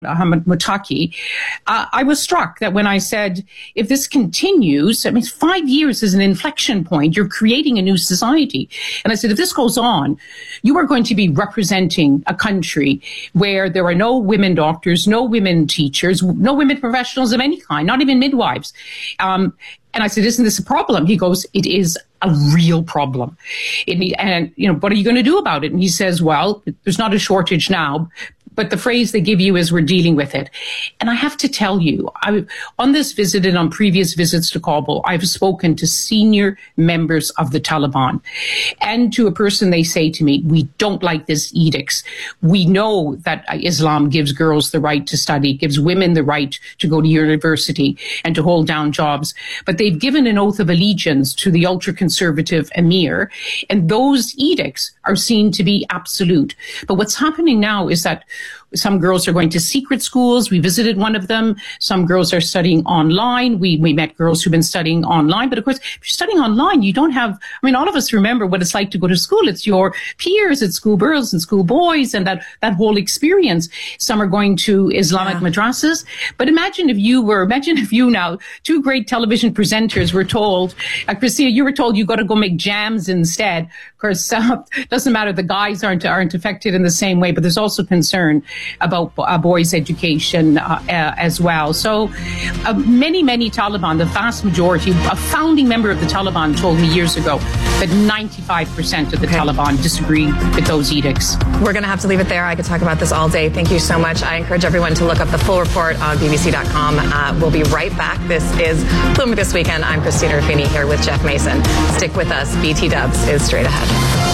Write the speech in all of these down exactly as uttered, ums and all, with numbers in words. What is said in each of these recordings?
Ahmed Mutaki, uh, I was struck that when I said, if this continues, I mean, five years is an inflection point. You're creating a new society. And I said, if this goes on, you are going to be representing a country where there are no women doctors, no women teachers, no women professionals of any kind, not even midwives. Um, and I said, isn't this a problem? He goes, it is a real problem. And, he, and, you know, what are you going to do about it? And he says, well, there's not a shortage now, but the phrase they give you is we're dealing with it. And I have to tell you, I, on this visit and on previous visits to Kabul, I've spoken to senior members of the Taliban. And to a person, they say to me, we don't like this edicts. We know that Islam gives girls the right to study, gives women the right to go to university and to hold down jobs. But they've given an oath of allegiance to the ultra-conservative emir. And those edicts are seen to be absolute. But what's happening now is that some girls are going to secret schools. We visited one of them. Some girls are studying online. We we met girls who've been studying online. But of course, if you're studying online, you don't have, I mean, all of us remember what it's like to go to school. It's your peers, it's schoolgirls and schoolboys and that, that whole experience. Some are going to Islamic yeah. madrasas. But imagine if you were, imagine if you now, two great television presenters were told, uh, Christina, you were told you got to go make jams instead. Of course, uh, doesn't matter. The guys aren't, aren't affected in the same way, but there's also concern about uh, boys' education uh, uh, as well. So uh, many, many Taliban, the vast majority, a founding member of the Taliban told me years ago that ninety-five percent of the okay. Taliban disagree with those edicts. We're going to have to leave it there. I could talk about this all day. Thank you so much. I encourage everyone to look up the full report on B B C dot com. Uh, we'll be right back. This is Bloomberg This Weekend. I'm Christina Ruffini here with Jeff Mason. Stick with us. B T Dubs is straight ahead.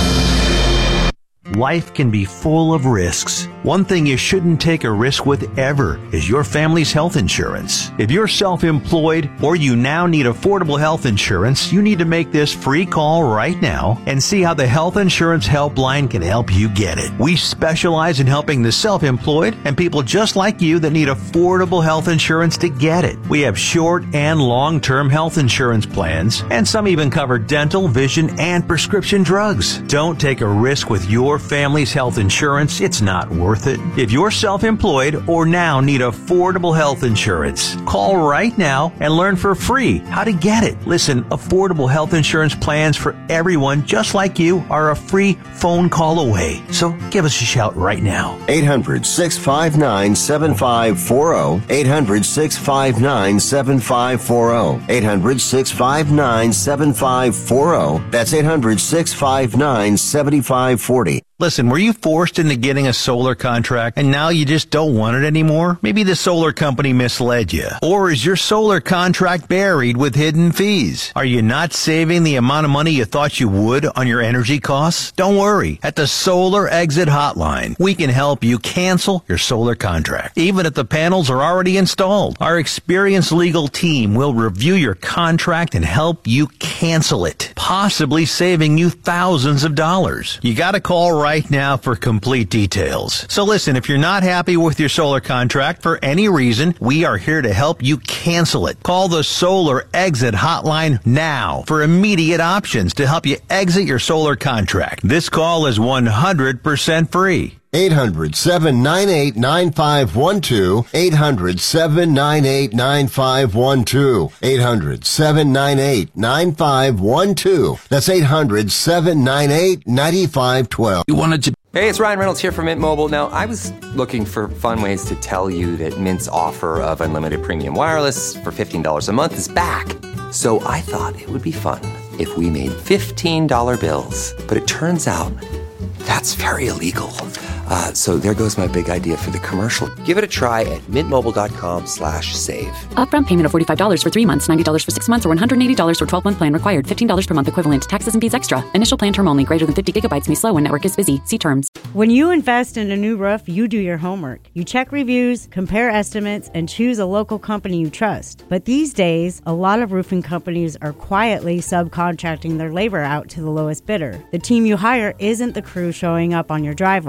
Life can be full of risks. One thing you shouldn't take a risk with ever is your family's health insurance. If you're self-employed or you now need affordable health insurance, you need to make this free call right now and see how the Health Insurance Helpline can help you get it. We specialize in helping the self-employed and people just like you that need affordable health insurance to get it. We have short and long-term health insurance plans, and some even cover dental, vision, and prescription drugs. Don't take a risk with your family's health insurance. It's not worth it. If you're self-employed or now need affordable health insurance, call right now and learn for free how to get it. Listen, affordable health insurance plans for everyone just like you are a free phone call away. So give us a shout right now. eight hundred, six five nine, seven five four zero. eight hundred, six five nine, seven five four zero. eight hundred, six five nine, seven five four zero. That's eight hundred, six five nine, seven five four zero. Listen, were you forced into getting a solar contract and now you just don't want it anymore? Maybe the solar company misled you. Or is your solar contract buried with hidden fees? Are you not saving the amount of money you thought you would on your energy costs? Don't worry. At the Solar Exit Hotline, we can help you cancel your solar contract, even if the panels are already installed. Our experienced legal team will review your contract and help you cancel it, possibly saving you thousands of dollars. You gotta call right now for complete details. So listen, if you're not happy with your solar contract for any reason, we are here to help you cancel it. Call the Solar Exit Hotline now for immediate options to help you exit your solar contract. This call is one hundred percent free. eight hundred, seven nine eight, nine five one two. eight hundred, seven nine eight, nine five one two. eight hundred, seven nine eight, nine five one two. That's eight hundred, seven nine eight, nine five one two. You wanted to... Hey, it's Ryan Reynolds here from Mint Mobile. Now, I was looking for fun ways to tell you that Mint's offer of unlimited premium wireless for fifteen dollars a month is back. So I thought it would be fun if we made fifteen dollar bills. But it turns out that's very illegal. Uh, so there goes my big idea for the commercial. Give it a try at mintmobile.com slash save. Upfront payment of forty-five dollars for three months, ninety dollars for six months, or one hundred eighty dollars for twelve-month plan required. fifteen dollars per month equivalent. Taxes and fees extra. Initial plan term only. Greater than fifty gigabytes may slow when network is busy. See terms. When you invest in a new roof, you do your homework. You check reviews, compare estimates, and choose a local company you trust. But these days, a lot of roofing companies are quietly subcontracting their labor out to the lowest bidder. The team you hire isn't the crew showing up on your driveway.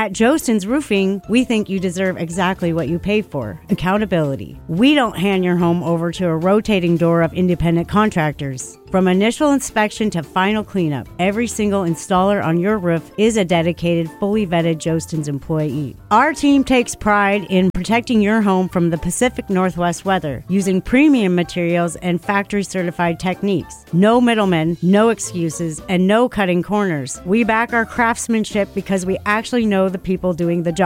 At Jostens Roofing, we think you deserve exactly what you pay for, accountability. We don't hand your home over to a rotating door of independent contractors. From initial inspection to final cleanup, every single installer on your roof is a dedicated, fully vetted Jostens employee. Our team takes pride in protecting your home from the Pacific Northwest weather, using premium materials and factory-certified techniques. No middlemen, no excuses, and no cutting corners. We back our craftsmanship because we actually know the people doing the job.